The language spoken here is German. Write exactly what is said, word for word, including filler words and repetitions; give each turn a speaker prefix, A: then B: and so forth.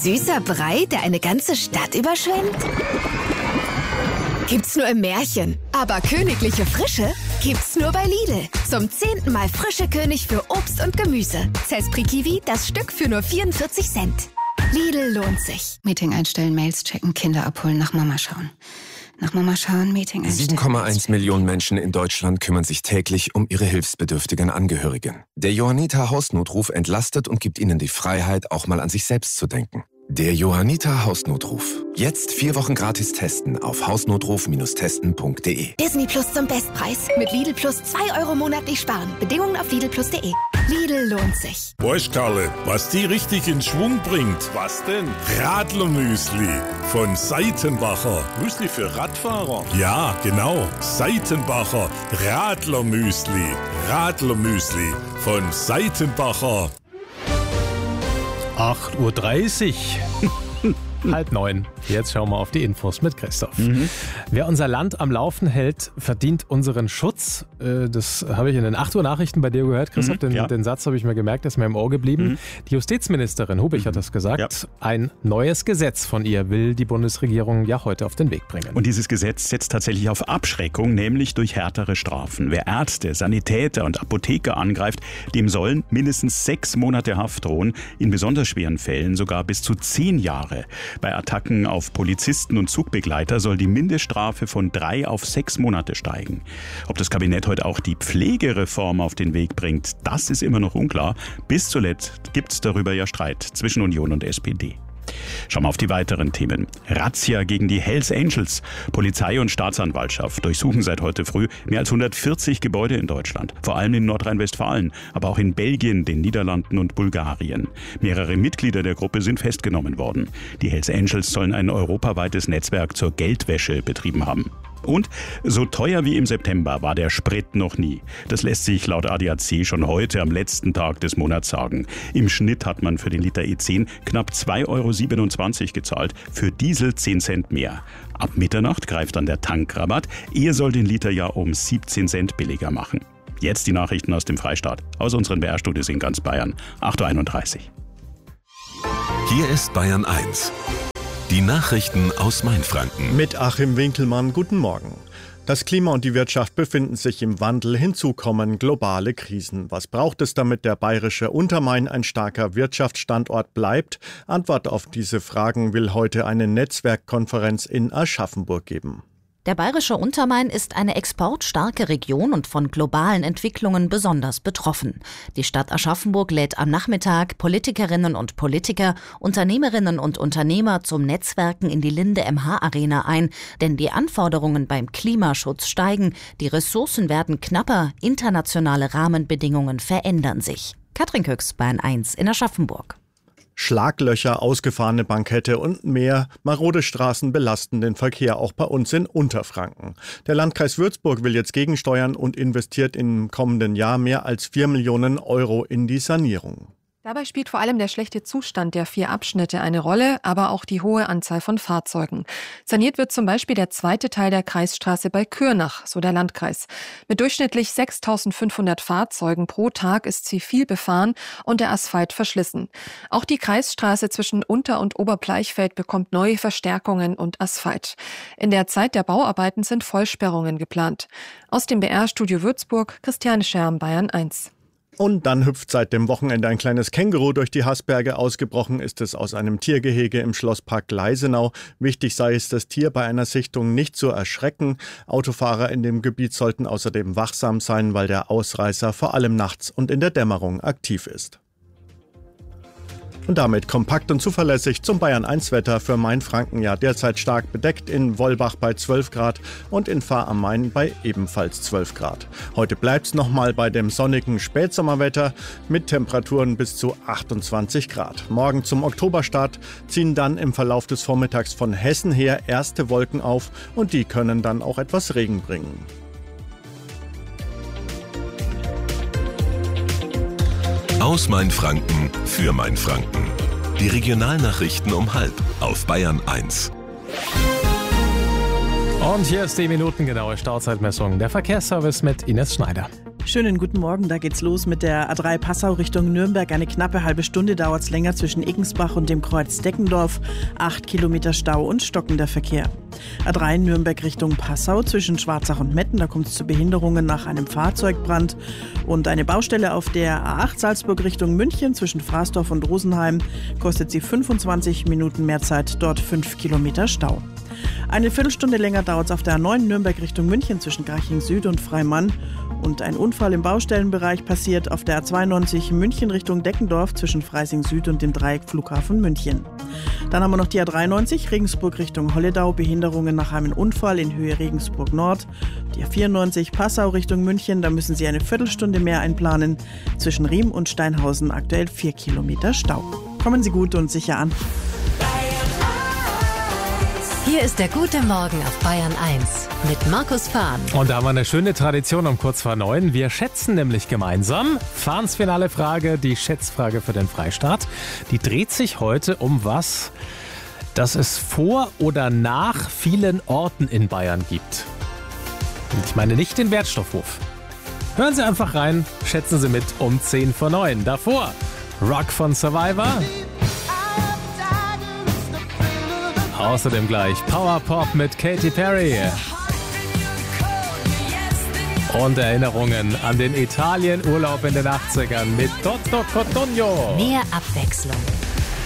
A: Süßer Brei, der eine ganze Stadt überschwemmt? Gibt's nur im Märchen. Aber königliche Frische gibt's nur bei Lidl. Zum zehnten Mal frische König für Obst und Gemüse. Cespri Kiwi, das Stück für nur vierundvierzig Cent. Lidl lohnt sich.
B: Meeting einstellen, Mails checken, Kinder abholen, nach Mama schauen. Nach Mama schauen, Meeting einstellen.
C: sieben Komma eins Millionen Menschen in Deutschland kümmern sich täglich um ihre hilfsbedürftigen Angehörigen. Der Johanniter Hausnotruf entlastet und gibt ihnen die Freiheit, auch mal an sich selbst zu denken. Der Johanniter Hausnotruf. Jetzt vier Wochen gratis testen auf hausnotruf Bindestrich testen Punkt de.
A: Disney Plus zum Bestpreis. Mit Lidl Plus zwei Euro monatlich sparen. Bedingungen auf lidl plus punkt de. Lidl lohnt sich.
D: Weißt Karle, was die richtig in Schwung bringt? Was denn? Radlermüsli von Seitenbacher. Müsli für Radfahrer? Ja, genau. Seitenbacher Radlermüsli. Radlermüsli von Seitenbacher.
E: acht Uhr dreißig. Halb neun. Jetzt schauen wir auf die Infos mit Christoph. Mhm. Wer unser Land am Laufen hält, verdient unseren Schutz. Das habe ich in den acht Uhr Nachrichten bei dir gehört, Christoph. Mhm, den, ja. den Satz habe ich mir gemerkt, ist mir im Ohr geblieben. Mhm. Die Justizministerin Hubich mhm. hat das gesagt. Ja. Ein neues Gesetz von ihr will die Bundesregierung ja heute auf den Weg bringen.
F: Und dieses Gesetz setzt tatsächlich auf Abschreckung, nämlich durch härtere Strafen. Wer Ärzte, Sanitäter und Apotheker angreift, dem sollen mindestens sechs Monate Haft drohen. In besonders schweren Fällen sogar bis zu zehn Jahre. Bei Attacken auf Polizisten und Zugbegleiter soll die Mindeststrafe von drei auf sechs Monate steigen. Ob das Kabinett heute auch die Pflegereform auf den Weg bringt, das ist immer noch unklar. Bis zuletzt gibt es darüber ja Streit zwischen Union und S P D. Schauen wir auf die weiteren Themen. Razzia gegen die Hells Angels. Polizei und Staatsanwaltschaft durchsuchen seit heute früh mehr als hundertvierzig Gebäude in Deutschland. Vor allem in Nordrhein-Westfalen, aber auch in Belgien, den Niederlanden und Bulgarien. Mehrere Mitglieder der Gruppe sind festgenommen worden. Die Hells Angels sollen ein europaweites Netzwerk zur Geldwäsche betrieben haben. Und so teuer wie im September war der Sprit noch nie. Das lässt sich laut A D A C schon heute am letzten Tag des Monats sagen. Im Schnitt hat man für den Liter E zehn knapp zwei Euro siebenundzwanzig gezahlt, für Diesel zehn Cent mehr. Ab Mitternacht greift dann der Tankrabatt. Er soll den Liter ja um siebzehn Cent billiger machen. Jetzt die Nachrichten aus dem Freistaat, aus unseren B R-Studios in ganz Bayern. acht Uhr einunddreißig.
G: Hier ist Bayern eins. Die Nachrichten aus Mainfranken.
H: Mit Achim Winkelmann, guten Morgen. Das Klima und die Wirtschaft befinden sich im Wandel, hinzu kommen globale Krisen. Was braucht es, damit der bayerische Untermain ein starker Wirtschaftsstandort bleibt? Antwort auf diese Fragen will heute eine Netzwerkkonferenz in Aschaffenburg geben.
I: Der bayerische Untermain ist eine exportstarke Region und von globalen Entwicklungen besonders betroffen. Die Stadt Aschaffenburg lädt am Nachmittag Politikerinnen und Politiker, Unternehmerinnen und Unternehmer zum Netzwerken in die Linde M H Arena ein, denn die Anforderungen beim Klimaschutz steigen, die Ressourcen werden knapper, internationale Rahmenbedingungen verändern sich. Katrin Köchs, Bayern eins in Aschaffenburg.
H: Schlaglöcher, ausgefahrene Bankette und mehr marode Straßen belasten den Verkehr auch bei uns in Unterfranken. Der Landkreis Würzburg will jetzt gegensteuern und investiert im kommenden Jahr mehr als vier Millionen Euro in die Sanierung.
J: Dabei spielt vor allem der schlechte Zustand der vier Abschnitte eine Rolle, aber auch die hohe Anzahl von Fahrzeugen. Saniert wird zum Beispiel der zweite Teil der Kreisstraße bei Kürnach, so der Landkreis. Mit durchschnittlich sechstausendfünfhundert Fahrzeugen pro Tag ist sie viel befahren und der Asphalt verschlissen. Auch die Kreisstraße zwischen Unter- und Oberbleichfeld bekommt neue Verstärkungen und Asphalt. In der Zeit der Bauarbeiten sind Vollsperrungen geplant. Aus dem B R-Studio Würzburg, Christiane Scherm, Bayern eins.
H: Und dann hüpft seit dem Wochenende ein kleines Känguru durch die Haßberge. Ausgebrochen ist es aus einem Tiergehege im Schlosspark Gleisenau. Wichtig sei es, das Tier bei einer Sichtung nicht zu erschrecken. Autofahrer in dem Gebiet sollten außerdem wachsam sein, weil der Ausreißer vor allem nachts und in der Dämmerung aktiv ist. Und damit kompakt und zuverlässig zum Bayern eins Wetter für Mainfranken. Ja, derzeit stark bedeckt, in Wollbach bei zwölf Grad und in Fahr am Main bei ebenfalls zwölf Grad. Heute bleibt es nochmal bei dem sonnigen Spätsommerwetter mit Temperaturen bis zu achtundzwanzig Grad. Morgen zum Oktoberstart ziehen dann im Verlauf des Vormittags von Hessen her erste Wolken auf und die können dann auch etwas Regen bringen.
G: Aus Mainfranken für Mainfranken. Die Regionalnachrichten um halb auf Bayern eins.
E: Und hier ist die minutengenaue Stauzeitmessung. Der Verkehrsservice mit Ines Schneider.
K: Schönen guten Morgen, da geht's los mit der A drei Passau Richtung Nürnberg. Eine knappe halbe Stunde dauert es länger zwischen Eggensbach und dem Kreuz Deckendorf. Acht Kilometer Stau und stockender Verkehr. A drei Nürnberg Richtung Passau zwischen Schwarzach und Metten. Da kommt es zu Behinderungen nach einem Fahrzeugbrand. Und eine Baustelle auf der A acht Salzburg Richtung München zwischen Fraßdorf und Rosenheim kostet sie fünfundzwanzig Minuten mehr Zeit. Dort fünf Kilometer Stau. Eine Viertelstunde länger dauert es auf der A neun Nürnberg Richtung München zwischen Garching Süd und Freimann. Und ein Unfall im Baustellenbereich passiert auf der A zweiundneunzig München Richtung Deckendorf zwischen Freising Süd und dem Dreieck Flughafen München. Dann haben wir noch die A dreiundneunzig Regensburg Richtung Holledau, Behinderungen nach einem Unfall in Höhe Regensburg Nord. Die A vierundneunzig Passau Richtung München, da müssen Sie eine Viertelstunde mehr einplanen. Zwischen Riem und Steinhausen aktuell vier Kilometer Stau. Kommen Sie gut und sicher an.
L: Hier ist der gute Morgen auf Bayern eins mit Markus Fahn.
E: Und da haben wir eine schöne Tradition um kurz vor neun. Wir schätzen nämlich gemeinsam. Fahns finale Frage, die Schätzfrage für den Freistaat. Die dreht sich heute um was, das es vor oder nach vielen Orten in Bayern gibt. Und ich meine nicht den Wertstoffhof. Hören Sie einfach rein, schätzen Sie mit um zehn vor neun. Davor Rock von Survivor. Außerdem gleich Power Pop mit Katy Perry. Und Erinnerungen an den Italienurlaub in den achtzigern mit Toto Cotugno.
L: Mehr Abwechslung